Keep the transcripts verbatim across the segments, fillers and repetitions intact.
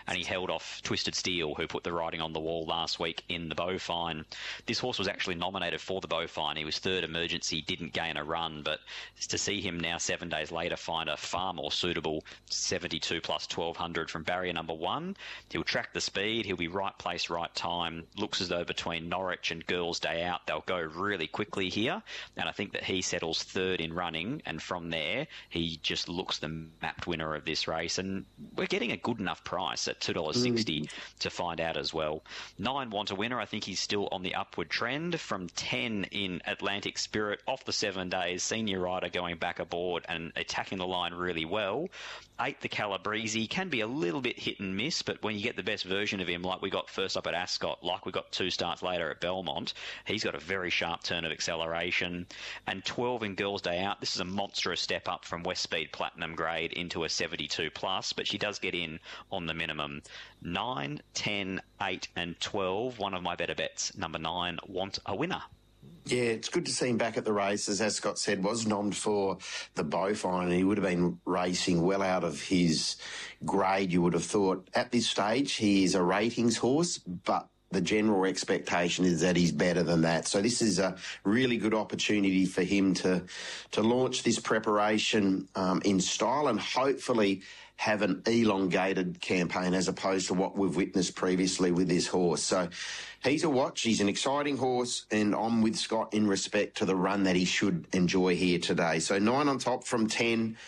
and he held off Twisted Steel, who put the writing on the wall last week in the Beaufine. This horse was actually nominated for the Beaufine. He was third emergency, didn't gain a run, but to see him now seven days later find a far more suitable seventy-two plus twelve hundred from barrier number one, he'll track the speed, he'll be right place, right time. Looks as though between Norwich and Girls Day Out, they'll go really quickly here, and I think that he settles third in running, and from there, he just looks the mapped winner of this race, and we're getting a good enough price at two dollars sixty mm. to find out as well. Nine Want a Winner, I think he's still on the upward trend. From ten in Atlantic Spirit, off the seven days, senior rider going back aboard and attacking the line really well. Eight, the Calabrese, can be a little bit hit and miss, but when you get the best version of him, like we got first up at Ascot, like we got two starts later at Belmont, he's got a very sharp turn of acceleration. And twelve in Girls Day Out, this is a monstrous step up from West Speed Platinum grade into a seventy-two plus, but she does get in on the minimum. nine, ten, eight and twelve, one of my better bets. Number nine, Want a Winner. Yeah, it's good to see him back at the races. As Scott said, was nommed for the Beaufine, and he would have been racing well out of his grade, you would have thought. At this stage, he is a ratings horse, but the general expectation is that he's better than that. So this is a really good opportunity for him to to launch this preparation um, in style and hopefully have an elongated campaign as opposed to what we've witnessed previously with this horse. So he's a watch. He's an exciting horse, and I'm with Scott in respect to the run that he should enjoy here today. So nine on top from ten.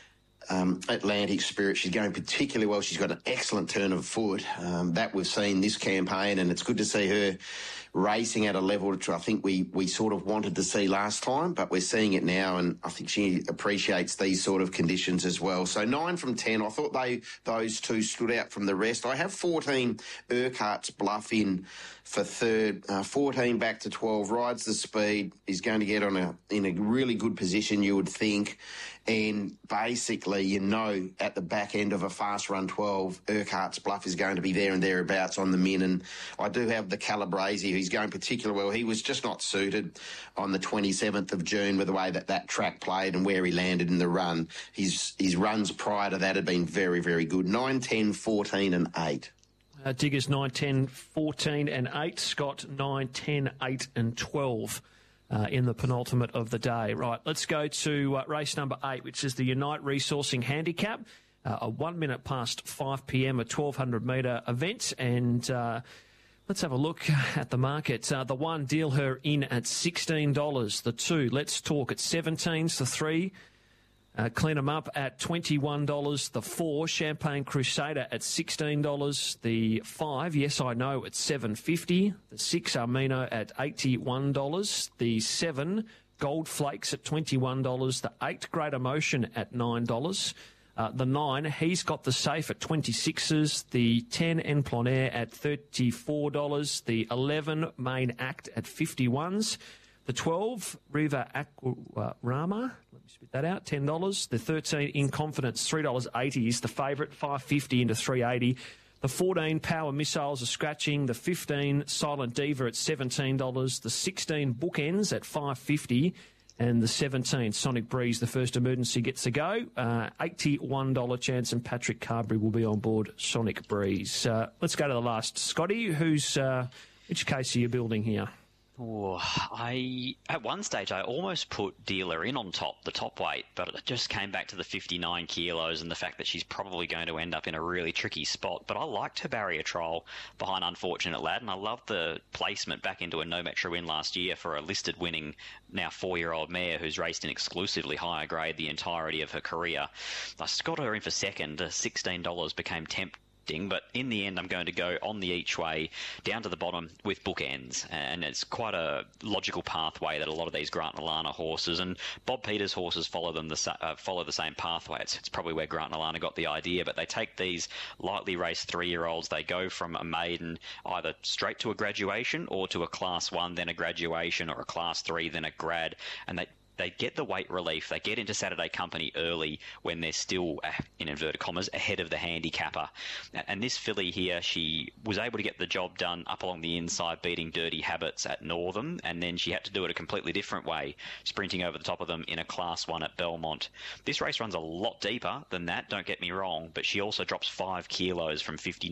Um, Atlantic Spirit, she's going particularly well. She's got an excellent turn of foot um, that we've seen this campaign, and it's good to see her racing at a level which I think we, we sort of wanted to see last time, but we're seeing it now, and I think she appreciates these sort of conditions as well. So nine from ten, I thought they those two stood out from the rest. I have fourteen, Urquhart's Bluff in for third, uh, fourteen back to twelve, rides the speed, is going to get on a in a really good position, you would think, and basically, you know, at the back end of a fast run twelve, Urquhart's Bluff is going to be there and thereabouts on the min, and I do have the Calabrese, who's going particularly well. He was just not suited on the twenty-seventh of June with the way that that track played and where he landed in the run. His his runs prior to that had been very, very good. nine, ten, fourteen and eight. Uh, Diggers nine, ten, fourteen and eight. Scott nine, ten, eight and twelve uh, in the penultimate of the day. Right, let's go to uh, race number eight, which is the Unite Resourcing Handicap. Uh, a one minute past five p.m, a twelve hundred metre event. And uh, let's have a look at the market. Uh, the one, Deal Her in at sixteen dollars. The two, Let's Talk at seventeen dollars. The three, Uh, Clean 'em Up at twenty-one dollars. The four, Champagne Crusader at sixteen dollars. The five, Yes I Know at seven fifty. The six, Armino at eighty-one dollars. The seven, Gold Flakes at twenty-one dollars. The eight, Great Emotion at nine dollars. Uh, the nine, He's Got the Safe at twenty-sixes. The ten, En Plein Air at thirty-four dollars. The eleven, Main Act at fifty-ones. The twelve, Riva Aquarama, let me spit that out, ten dollars. The thirteen, In Confidence, three dollars eighty is the favourite, five fifty into three eighty. The fourteen, Power Missiles are scratching. The fifteen, Silent Diva at seventeen dollars. The sixteen, Bookends at five fifty. And the seventeen, Sonic Breeze, the first emergency gets a go. Uh, eighty-one dollars chance, and Patrick Carberry will be on board Sonic Breeze. Uh, let's go to the last. Scotty, who's, uh, which case are you building here? Oh, I at one stage I almost put Dealer in on top, the top weight, but it just came back to the fifty-nine kilos and the fact that she's probably going to end up in a really tricky spot. But I liked her barrier trial behind Unfortunate Lad, and I loved the placement back into a no Metro win last year for a listed winning, now four-year-old mare who's raced in exclusively higher grade the entirety of her career. I got her in for second. The sixteen dollars became tempting. But in the end, I'm going to go on the each way down to the bottom with Bookends, and it's quite a logical pathway that a lot of these Grant and Alana horses and Bob Peters horses follow them the uh, follow the same pathway. It's, it's probably where Grant and Alana got the idea, but they take these lightly raced three-year-olds, they go from a maiden either straight to a graduation or to a class one, then a graduation, or a class three, then a grad, and they They get the weight relief. They get into Saturday Company early when they're still, in inverted commas, ahead of the handicapper. And this filly here, she was able to get the job done up along the inside, beating Dirty Habits at Northam, and then she had to do it a completely different way, sprinting over the top of them in a Class one at Belmont. This race runs a lot deeper than that, don't get me wrong, but she also drops five kilos from fifty